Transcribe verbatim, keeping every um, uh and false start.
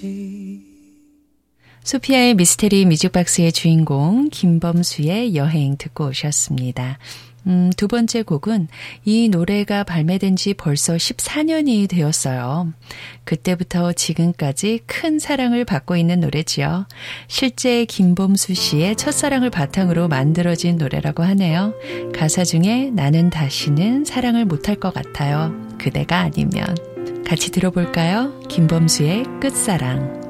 소피아의 미스테리 뮤직박스의 주인공 김범수의 여행 듣고 오셨습니다. 음, 두 번째 곡은 이 노래가 발매된 지 벌써 십사 년이 되었어요. 그때부터 지금까지 큰 사랑을 받고 있는 노래지요. 실제 김범수 씨의 첫사랑을 바탕으로 만들어진 노래라고 하네요. 가사 중에 나는 다시는 사랑을 못할 것 같아요. 그대가 아니면. 같이 들어볼까요? 김범수의 끝사랑.